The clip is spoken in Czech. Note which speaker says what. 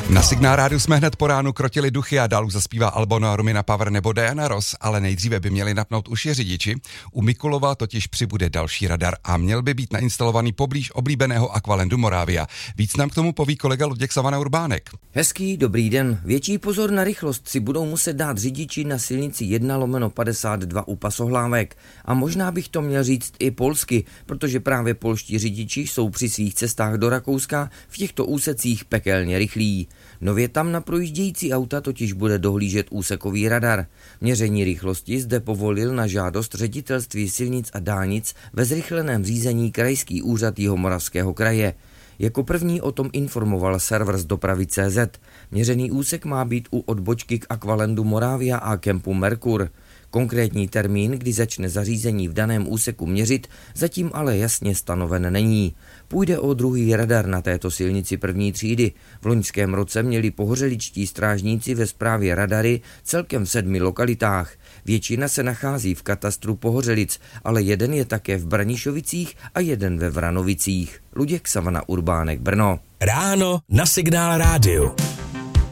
Speaker 1: Na Signál rádiu jsme hned po ránu krotili duchy a dál už zaspívá Albona, Romina Power nebo Diana Ross, ale nejdříve by měli napnout uši řidiči. U Mikulova totiž přibude další radar a měl by být nainstalovaný poblíž oblíbeného Aqualandu Moravia. Víc nám k tomu poví kolega Luděk Savana Urbánek.
Speaker 2: Hezký dobrý den. Větší pozor na rychlost si budou muset dát řidiči na silnici 1/52 u Pasohlávek. A možná bych to měl říct i polsky, protože právě polští řidiči jsou při svých cestách do Rakouska v těchto úsecích pekelně rychlí. Nově tam na projíždějící auta totiž bude dohlížet úsekový radar. Měření rychlosti zde povolil na žádost Ředitelství silnic a dálnic ve zrychleném řízení Krajský úřad Jihomoravského kraje. Jako první o tom informoval server z dopravy.cz. Měřený úsek má být u odbočky k Aqualandu Moravia a kempu Merkur. Konkrétní termín, kdy začne zařízení v daném úseku měřit, zatím ale jasně stanoven není. Půjde o druhý radar na této silnici první třídy. V loňském roce měli pohořeličtí strážníci ve správě radary celkem v 7 lokalitách. Většina se nachází v katastru Pohořelic, ale jeden je také v Branišovicích a jeden ve Vranovicích. Luděk Savana Urbánek, Brno.
Speaker 3: Ráno na Signál rádiu.